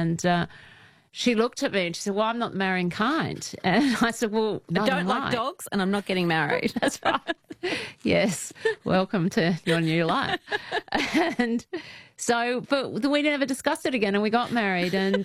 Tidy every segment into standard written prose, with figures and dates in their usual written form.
And she looked at me and she said, well, I'm not the marrying kind. And I said, well, I don't like dogs and I'm not getting married. That's right. Yes. Welcome to your new life. And so, but we never discussed it again and we got married, and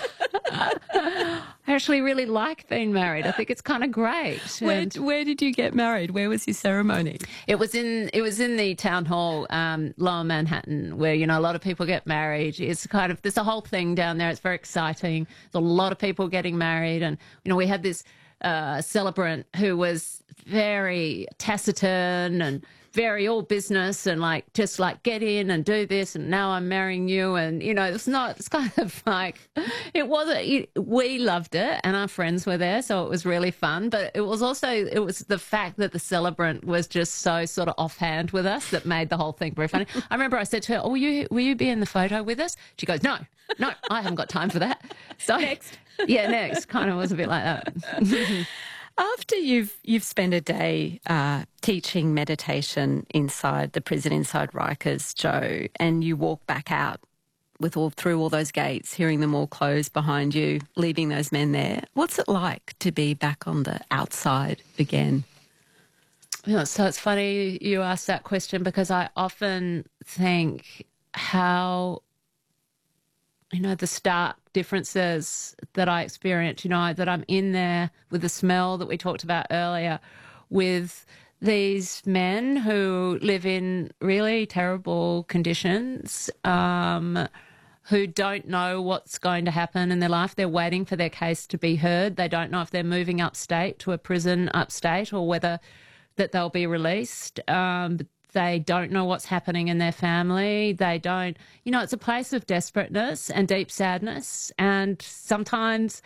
I actually really like being married. I think it's kind of great. Where did you get married? Where was your ceremony? It was in the town hall, Lower Manhattan, where, a lot of people get married. It's kind of, there's a whole thing down there. It's very exciting. There's a lot of people getting married. And, we had this celebrant who was very taciturn and very all business and just get in and do this and now I'm marrying you, and it's kind of like, we loved it and our friends were there, so it was really fun, but it was the fact that the celebrant was just so sort of offhand with us that made the whole thing very funny. I remember I said to her, will you be in the photo with us? She goes, no, I haven't got time for that. So next. Yeah, next. Kind of was a bit like that. After you've spent a day teaching meditation inside the prison, inside Rikers, Jo, and you walk back out through all those gates, hearing them all close behind you, leaving those men there, what's it like to be back on the outside again? So it's funny you asked that question, because I often think how, the stark differences that I experience, that I'm in there with the smell that we talked about earlier, with these men who live in really terrible conditions, who don't know what's going to happen in their life. They're waiting for their case to be heard. They don't know if they're moving upstate to a prison upstate or whether that they'll be released. They don't know what's happening in their family. They don't, it's a place of desperateness and deep sadness. And sometimes,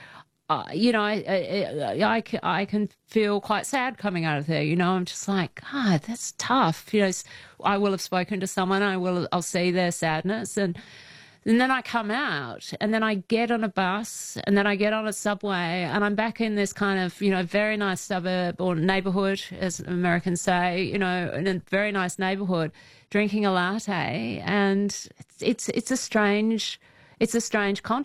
I can feel quite sad coming out of there. I'm just like, God, that's tough. I will have spoken to someone. I'll see their sadness. And then I come out and then I get on a bus and then I get on a subway and I'm back in this kind of, very nice suburb or neighbourhood, as Americans say, in a very nice neighbourhood, drinking a latte. And it's a strange contrast.